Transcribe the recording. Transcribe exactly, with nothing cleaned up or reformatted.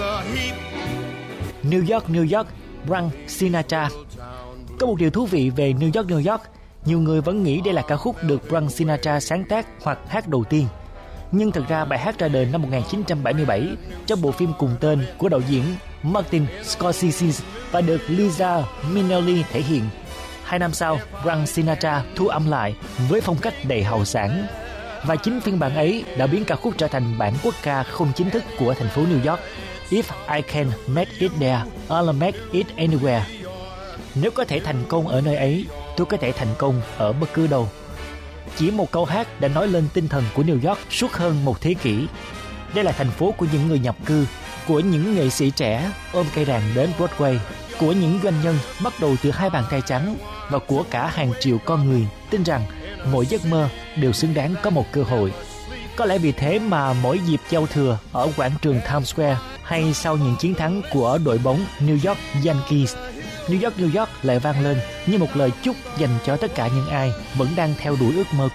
New York, New York, Frank Sinatra. Có một điều thú vị về New York, New York, nhiều người vẫn nghĩ đây là ca khúc được Frank Sinatra sáng tác hoặc hát đầu tiên. Nhưng thực ra bài hát ra đời năm một nghìn chín trăm bảy mươi bảy trong bộ phim cùng tên của đạo diễn Martin Scorsese và được Liza Minnelli thể hiện. Hai năm sau, Frank Sinatra thu âm lại với phong cách đầy hào sảng. Và chính phiên bản ấy đã biến ca khúc trở thành bản quốc ca không chính thức của thành phố New York. If I can make it there, I'll make it anywhere. Nếu có thể thành công ở nơi ấy, tôi có thể thành công ở bất cứ đâu. Chỉ một câu hát đã nói lên tinh thần của New York suốt hơn một thế kỷ. Đây là thành phố của những người nhập cư, của những nghệ sĩ trẻ ôm cây đàn đến Broadway, của những doanh nhân bắt đầu từ hai bàn tay trắng và của cả hàng triệu con người tin rằng mỗi giấc mơ đều xứng đáng có một cơ hội. Có lẽ vì thế mà mỗi dịp giao thừa ở quảng trường Times Square hay sau những chiến thắng của đội bóng New York Yankees, New York, New York lại vang lên như một lời chúc dành cho tất cả những ai vẫn đang theo đuổi ước mơ